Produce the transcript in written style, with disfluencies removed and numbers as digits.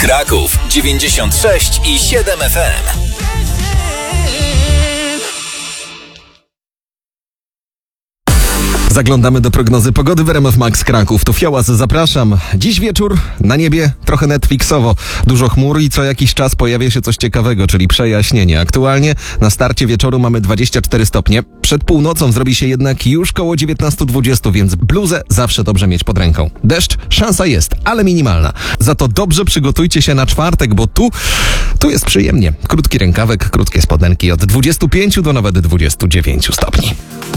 Kraków 96,7 FM. Zaglądamy do prognozy pogody w RMF Max Kraków. Tu Fiołas, zapraszam. Dziś wieczór na niebie trochę Netflixowo. Dużo chmur i co jakiś czas pojawia się coś ciekawego, czyli przejaśnienie. Aktualnie na starcie wieczoru mamy 24 stopnie. Przed północą zrobi się jednak już koło 19-20, więc bluzę zawsze dobrze mieć pod ręką. Deszcz, szansa jest, ale minimalna. Za to dobrze przygotujcie się na czwartek, bo tu jest przyjemnie. Krótki rękawek, krótkie spodenki od 25 do nawet 29 stopni.